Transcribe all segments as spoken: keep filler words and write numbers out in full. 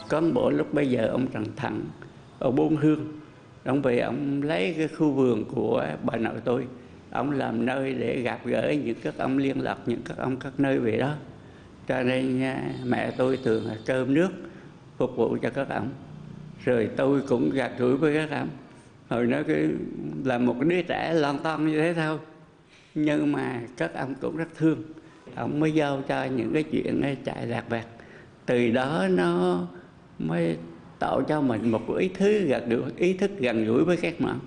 cán bộ lúc bây giờ ông Trần Thắng ở Bốn Hương, ông về ông lấy cái khu vườn của bà nội tôi, ông làm nơi để gặp gỡ những các ông, liên lạc những các ông các nơi về đó. Cho nên mẹ tôi thường là cơm nước phục vụ cho các ông, rồi tôi cũng gạt gũi với các ông. Hồi nó cứ là một đứa trẻ lon ton như thế thôi, nhưng mà các ông cũng rất thương. Ông mới giao cho những cái chuyện chạy lạc vặt, từ đó nó mới tạo cho mình một ý thức gần gũi, ý thức gần gũi với cách mạng.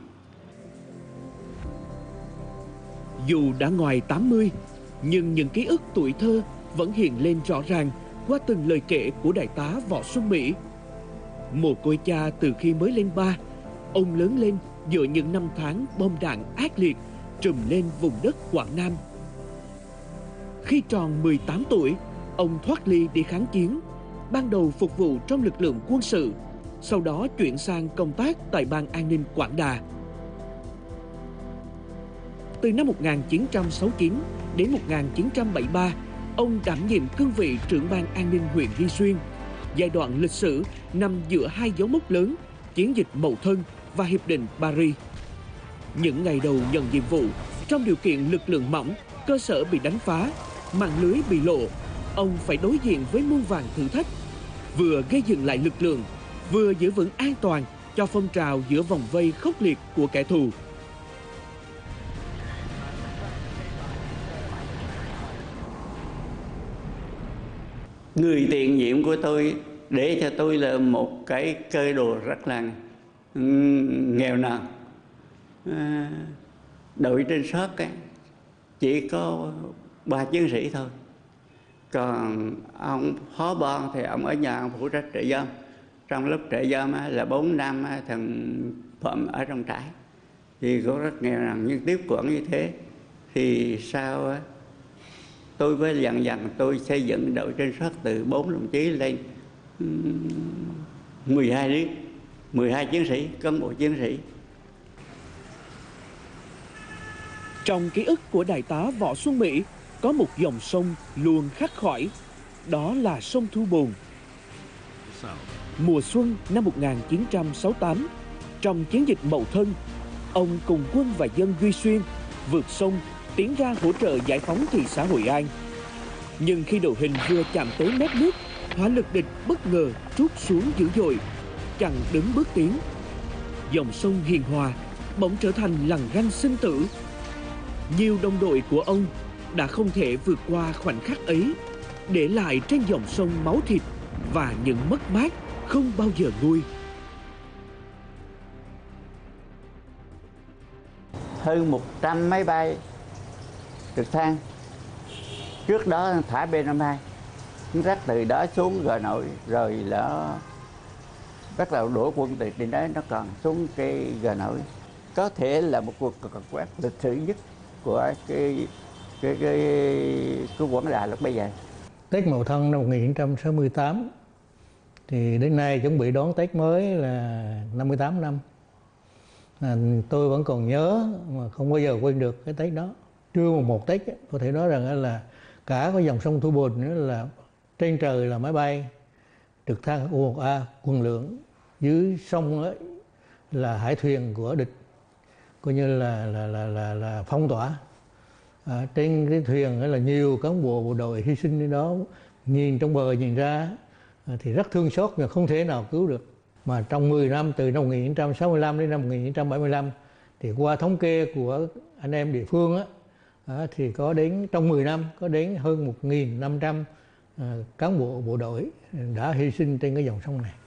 Dù đã ngoài tám mươi, nhưng những ký ức tuổi thơ vẫn hiện lên rõ ràng qua từng lời kể của đại tá Võ Xuân Mỹ. Mồ côi cha từ khi mới lên ba, ông lớn lên giữa những năm tháng bom đạn ác liệt trùm lên vùng đất Quảng Nam. Khi tròn mười tám tuổi, ông thoát ly đi kháng chiến, ban đầu phục vụ trong lực lượng quân sự, sau đó chuyển sang công tác tại Ban An ninh Quảng Đà. Từ năm một nghìn chín trăm sáu mươi chín đến một nghìn chín trăm bảy mươi ba, ông đảm nhiệm cương vị trưởng Ban An ninh huyện Duy Xuyên, giai đoạn lịch sử nằm giữa hai dấu mốc lớn, chiến dịch Mậu Thân và Hiệp định Paris. Những ngày đầu nhận nhiệm vụ, trong điều kiện lực lượng mỏng, cơ sở bị đánh phá, mạng lưới bị lộ, ông phải đối diện với muôn vàn thử thách, vừa gây dựng lại lực lượng, vừa giữ vững an toàn cho phong trào giữa vòng vây khốc liệt của kẻ thù. Người tiền nhiệm của tôi để cho tôi là một cái cơ đồ rất là nghèo nàn. À, đội trinh sát ấy, chỉ có ba chiến sĩ thôi. Còn ông phó ban thì ông ở nhà, ông phụ trách trại giam. Trong lúc trại giam là bốn năm thằng Phạm ở trong trại, thì cũng rất nghèo nàn, nhưng tiếp quản như thế thì sao tôi với dần dần tôi xây dựng đội trinh sát từ bốn đồng chí lên mười hai đứa, mười hai chiến sĩ, cán bộ chiến sĩ. Trong ký ức của đại tá Võ Xuân Mỹ có một dòng sông luôn khắc khoải, đó là sông Thu Bồn. Mùa xuân năm một nghìn chín trăm sáu mươi tám, trong chiến dịch Mậu Thân, ông cùng quân và dân Duy Xuyên vượt sông tiến ra hỗ trợ giải phóng thị xã Hội An. Nhưng khi đội hình vừa chạm tới mép nước, hỏa lực địch bất ngờ trút xuống dữ dội, chặn đứng bước tiến. Dòng sông hiền hòa bỗng trở thành lằn ranh sinh tử. Nhiều đồng đội của ông đã không thể vượt qua khoảnh khắc ấy, để lại trên dòng sông máu thịt và những mất mát không bao giờ nguôi. Hơn một trăm máy bay trực thăng trước đó thả B năm mươi hai, rắc từ đó xuống Gò Nội, rồi là bắt đầu đổ quân từ trên đó nó còn xuống cái Gò Nội. Có thể là một cuộc càn quét lịch sử nhất của cái cái cái cái Quảng Đà lúc bây giờ. Tết Mậu Thân năm một nghìn chín trăm sáu mươi tám thì đến nay chuẩn bị đón Tết mới là năm mươi tám năm. À, tôi vẫn còn nhớ mà không bao giờ quên được cái Tết đó. Trưa mùng một Tết có thể nói rằng là cả cái dòng sông Thu Bồn nữa là trên trời là máy bay trực thăng U một A quân lượng, dưới sông ấy là hải thuyền của địch, coi như là là là là, là phong tỏa. À, trên cái thuyền ấy là nhiều cán bộ bộ đội hy sinh trên đó, nhìn trong bờ nhìn ra à, thì rất thương xót nhưng không thể nào cứu được. Mà trong mười năm từ năm một nghìn chín trăm sáu mươi lăm đến năm một nghìn chín trăm bảy mươi lăm thì qua thống kê của anh em địa phương á, à, thì có đến trong mười năm có đến hơn một nghìn năm trăm à, cán bộ bộ đội đã hy sinh trên cái dòng sông này.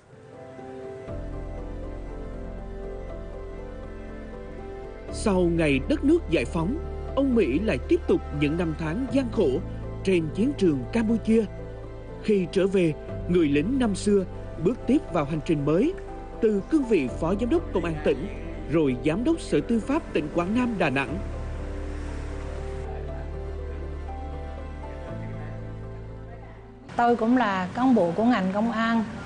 Sau ngày đất nước giải phóng, ông Mỹ lại tiếp tục những năm tháng gian khổ trên chiến trường Campuchia. Khi trở về, người lính năm xưa bước tiếp vào hành trình mới, từ cương vị phó giám đốc công an tỉnh, rồi giám đốc sở tư pháp tỉnh Quảng Nam, Đà Nẵng. Tôi cũng là cán bộ của ngành công an,